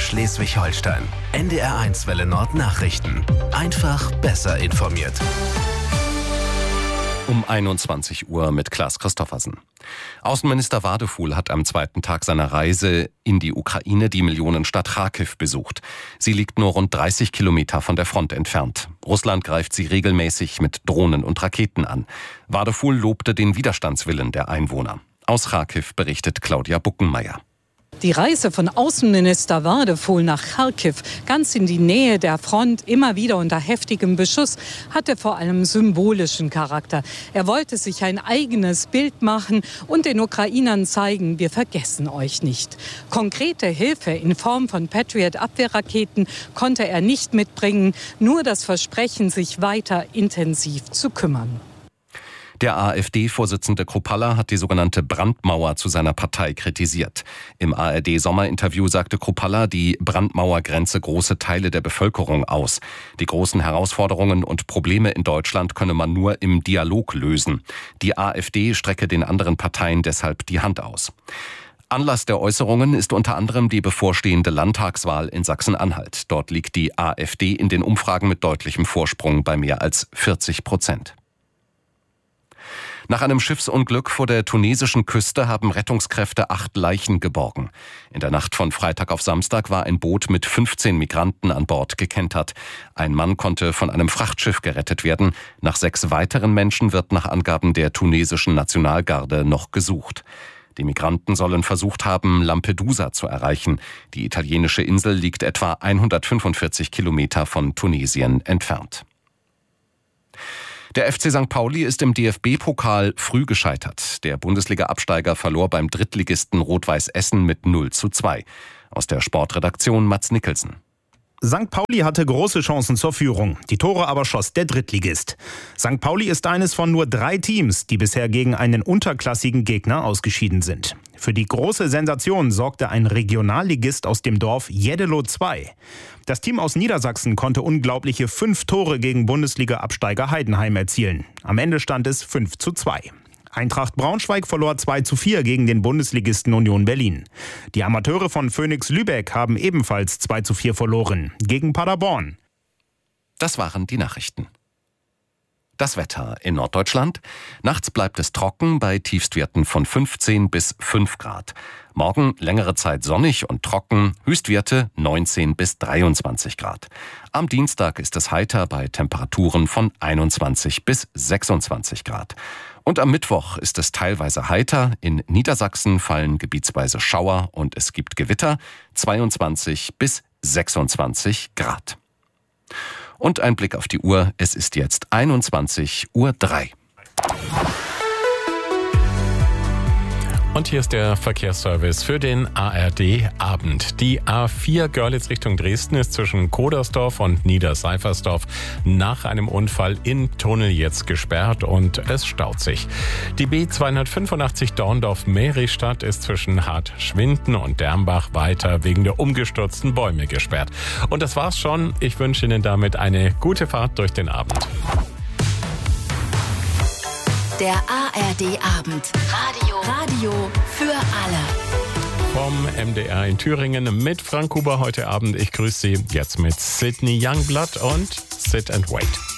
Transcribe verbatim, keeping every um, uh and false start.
Schleswig-Holstein. N D R eins Welle Nord Nachrichten. Einfach besser informiert. Um einundzwanzig Uhr mit Klaas Christoffersen. Außenminister Wadefuhl hat am zweiten Tag seiner Reise in die Ukraine die Millionenstadt Charkiw besucht. Sie liegt nur rund dreißig Kilometer von der Front entfernt. Russland greift sie regelmäßig mit Drohnen und Raketen an. Wadefuhl lobte den Widerstandswillen der Einwohner. Aus Charkiw berichtet Claudia Buckenmeier. Die Reise von Außenminister Wadefuhl nach Charkiw, ganz in die Nähe der Front, immer wieder unter heftigem Beschuss, hatte vor allem symbolischen Charakter. Er wollte sich ein eigenes Bild machen und den Ukrainern zeigen, wir vergessen euch nicht. Konkrete Hilfe in Form von Patriot-Abwehrraketen konnte er nicht mitbringen, nur das Versprechen, sich weiter intensiv zu kümmern. Der AfD-Vorsitzende Kruppalla hat die sogenannte Brandmauer zu seiner Partei kritisiert. Im A R D-Sommerinterview sagte Kruppalla, die Brandmauer grenze große Teile der Bevölkerung aus. Die großen Herausforderungen und Probleme in Deutschland könne man nur im Dialog lösen. Die AfD strecke den anderen Parteien deshalb die Hand aus. Anlass der Äußerungen ist unter anderem die bevorstehende Landtagswahl in Sachsen-Anhalt. Dort liegt die AfD in den Umfragen mit deutlichem Vorsprung bei mehr als vierzig Prozent. Nach einem Schiffsunglück vor der tunesischen Küste haben Rettungskräfte acht Leichen geborgen. In der Nacht von Freitag auf Samstag war ein Boot mit fünfzehn Migranten an Bord gekentert. Ein Mann konnte von einem Frachtschiff gerettet werden. Nach sechs weiteren Menschen wird nach Angaben der tunesischen Nationalgarde noch gesucht. Die Migranten sollen versucht haben, Lampedusa zu erreichen. Die italienische Insel liegt etwa hundertfünfundvierzig Kilometer von Tunesien entfernt. Der F C Sankt Pauli ist im D F B-Pokal früh gescheitert. Der Bundesliga-Absteiger verlor beim Drittligisten Rot-Weiß Essen mit null zu zwei. Aus der Sportredaktion Mats Nicholson. Sankt Pauli hatte große Chancen zur Führung. Die Tore aber schoss der Drittligist. Sankt Pauli ist eines von nur drei Teams, die bisher gegen einen unterklassigen Gegner ausgeschieden sind. Für die große Sensation sorgte ein Regionalligist aus dem Dorf Jeddelo zwei. Das Team aus Niedersachsen konnte unglaubliche fünf Tore gegen Bundesliga-Absteiger Heidenheim erzielen. Am Ende stand es fünf zu zwei. Eintracht Braunschweig verlor zwei zu vier gegen den Bundesligisten Union Berlin. Die Amateure von Phoenix Lübeck haben ebenfalls zwei zu vier verloren gegen Paderborn. Das waren die Nachrichten. Das Wetter in Norddeutschland. Nachts bleibt es trocken bei Tiefstwerten von fünfzehn bis fünf Grad. Morgen längere Zeit sonnig und trocken, Höchstwerte neunzehn bis dreiundzwanzig Grad. Am Dienstag ist es heiter bei Temperaturen von einundzwanzig bis sechsundzwanzig Grad. Und am Mittwoch ist es teilweise heiter. In Niedersachsen fallen gebietsweise Schauer und es gibt Gewitter, zweiundzwanzig bis sechsundzwanzig Grad. Und ein Blick auf die Uhr, es ist jetzt einundzwanzig Uhr drei. Und hier ist der Verkehrsservice für den A R D-Abend. Die A vier Görlitz Richtung Dresden ist zwischen Kodersdorf und Niederseifersdorf nach einem Unfall im Tunnel jetzt gesperrt und es staut sich. Die B zweihundertfünfundachtzig Dorndorf-Meristadt ist zwischen Hartschwinden und Dermbach weiter wegen der umgestürzten Bäume gesperrt. Und das war's schon. Ich wünsche Ihnen damit eine gute Fahrt durch den Abend. Der A R D-Abend. Radio. Radio für alle. Vom M D R in Thüringen mit Frank Huber heute Abend. Ich grüße Sie jetzt mit Sydney Youngblood und Sit and Wait.